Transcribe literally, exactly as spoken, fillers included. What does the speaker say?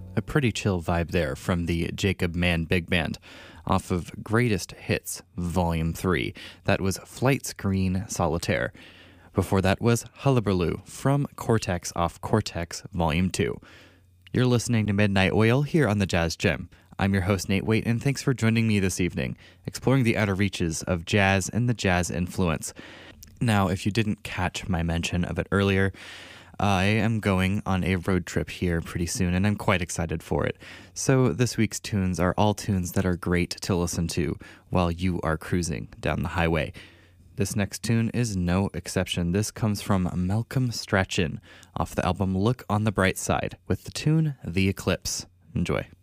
A pretty chill vibe there from the Jacob Mann Big Band off of Greatest Hits Volume three. That was Flight Screen Solitaire. Before that was Hullabaloo from Cortex off Cortex Volume two. You're listening to Midnight Oil here on the Jazz Gym. I'm your host, Nate Waite, and thanks for joining me this evening, exploring the outer reaches of jazz and the jazz influence. Now, if you didn't catch my mention of it earlier, I am going on a road trip here pretty soon, and I'm quite excited for it. So this week's tunes are all tunes that are great to listen to while you are cruising down the highway. This next tune is no exception. This comes from Malcolm Strachan off the album Look on the Bright Side with the tune The Eclipse. Enjoy.